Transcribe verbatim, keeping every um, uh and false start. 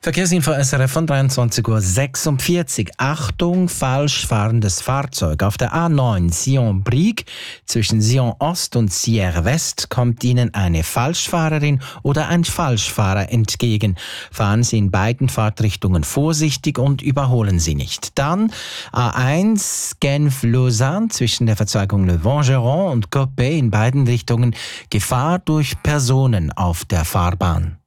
Verkehrsinfo S R F von dreiundzwanzig Uhr sechsundvierzig. Achtung, falsch fahrendes Fahrzeug. Auf der A neun Sion-Brieg zwischen Sion Ost und Sierre West kommt Ihnen eine Falschfahrerin oder ein Falschfahrer entgegen. Fahren Sie in beiden Fahrtrichtungen vorsichtig und überholen Sie nicht. Dann A eins Genf-Lausanne zwischen der Verzweigung Le Vangeron und Coppet in beiden Richtungen Gefahr durch Personen auf der Fahrbahn.